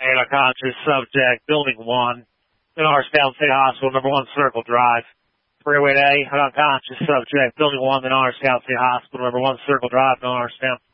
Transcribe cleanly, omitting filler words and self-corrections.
unconscious subject, Building 1, Norristown State Hospital, number 1 Circle Drive. 308A, unconscious subject, Building 1, Norristown State Hospital, number 1 Circle Drive, Norristown.